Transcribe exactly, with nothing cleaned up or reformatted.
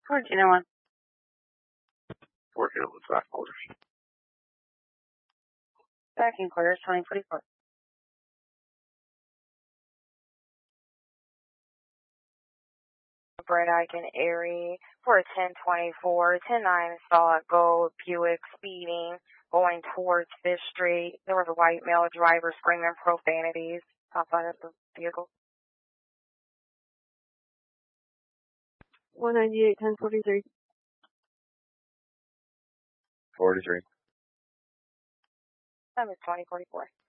fourteen oh one. Working on the back quarters. Backing quarters, twenty forty-four. Brett Icon Erie for a ten twenty-four, ten nine saw it go, Buick speeding, going towards Fish Street. There was a white male driver screaming profanities outside of the vehicle. one ninety-eight, ten forty-three. forty-three. That was twenty forty-four.